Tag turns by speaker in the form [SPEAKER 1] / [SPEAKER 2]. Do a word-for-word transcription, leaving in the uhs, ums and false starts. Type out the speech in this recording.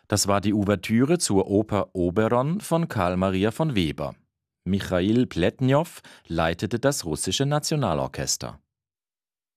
[SPEAKER 1] Das war die Ouvertüre zur Oper Oberon von Carl Maria von Weber. Michail Pletnjow leitete das russische Nationalorchester.